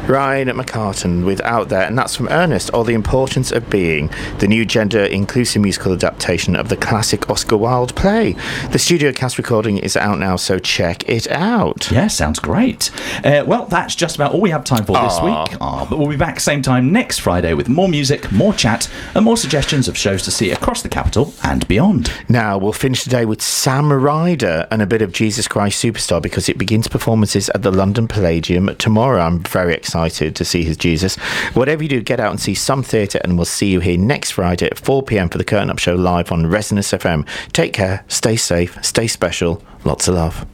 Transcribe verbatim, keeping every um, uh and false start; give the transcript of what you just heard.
Ryan McCartan with Out There, and that's from Ernest, or The Importance of Being, the new gender-inclusive musical adaptation of the classic Oscar Wilde play. The studio cast recording is out now, so check it out. Yeah, sounds great. Uh, well, that's just about all we have time for this Aww. week. Aww, but we'll be back same time next Friday with more music, more chat, and more suggestions of shows to see across the capital and beyond. Now, we'll finish today with Sam Ryder and a bit of Jesus Christ Superstar, because it begins performances at the London Palladium tomorrow. I'm very excited to see his Jesus. Whatever you do, get out and see some theatre, and we'll see you here next Friday at four p.m. for the Curtain Up Show live on Resonance F M. Take care, stay safe, stay special. Lots of love.